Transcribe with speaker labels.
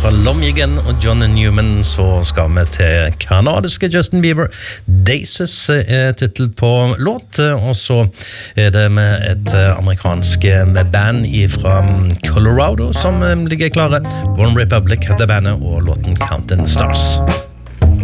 Speaker 1: fra Lomjigen og John Newman, så skal vi til kanadiske Justin Bieber. Daisies er titel på låt, og så er det med et amerikansk band fra Colorado som ligger klare. One Republic heter bandet, og låten Counting Stars.